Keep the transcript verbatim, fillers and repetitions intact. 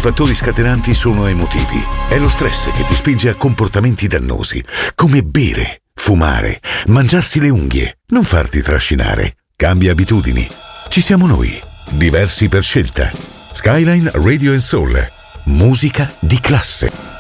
fattori scatenanti sono emotivi. È lo stress che ti spinge a comportamenti dannosi, come bere, fumare, mangiarsi le unghie, non farti trascinare. Cambia abitudini. Ci siamo noi, diversi per scelta. Skyline Radio and Soul. Musica di classe.